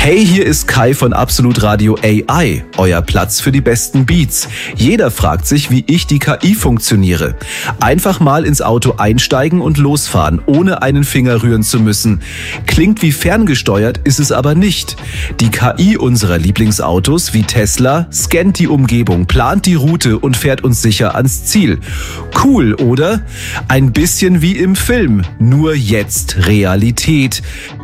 Hey, hier ist Kai von Absolut Radio AI, euer Platz für die besten Beats. Jeder fragt sich, wie ich die KI funktioniere. Einfach mal ins Auto einsteigen und losfahren, ohne einen Finger rühren zu müssen. Klingt wie ferngesteuert, ist es aber nicht. Die KI unserer Lieblingsautos wie Tesla scannt die Umgebung, plant die Route und fährt uns sicher ans Ziel. Cool, oder? Ein bisschen wie im Film, nur jetzt Realität.